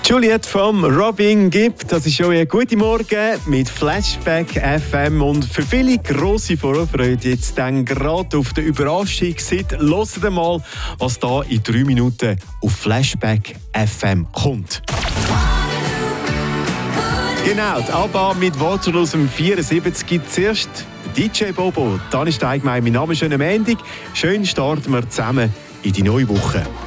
Juliette vom Robin Gibb, das ist schon ein guter Morgen mit Flashback FM und für viele grosse Vorfreude jetzt dann gerade auf der Überraschung seid. Hört mal, was da in 3 Minuten auf Flashback FM kommt. Genau, die ABBA mit Wurzeln aus dem 74 gibt zuerst DJ Bobo. Dann ist Steigmeier mein Name, schönen Montag. Schön starten wir zusammen in die neue Woche.